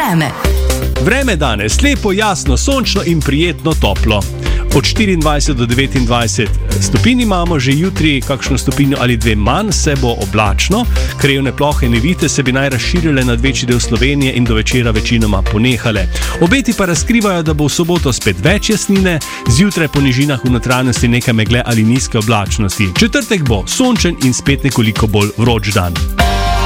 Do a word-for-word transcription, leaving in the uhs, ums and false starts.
vreme. Vreme danes lepo, jasno, sončno in prijetno toplo. Od štiriindvajset do devetindvajset stopinj imamo, že jutri kakšno stopinjo ali dve manj, se bo oblačno. Krajevne plohe nevihte se bi naj razširile nad večji del Slovenije in do večera večinoma ponehale. Obeti pa razkrivajo, da bo v soboto spet več jasnine, zjutraj po nižinah v notranjosti nekaj megle ali nizke oblačnosti. Četrtek bo sončen in spet nekoliko bolj vroč dan.